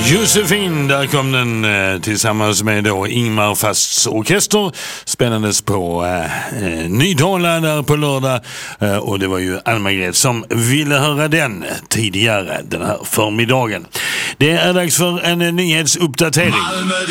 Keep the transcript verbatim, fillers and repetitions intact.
Josefin, där kom den eh, tillsammans med då Ingmar Fasts orkester, spännandes på eh, Nydala där på lördag, eh, och det var ju Ann-Margret som ville höra den tidigare den här förmiddagen. Det är dags för en nyhetsuppdatering.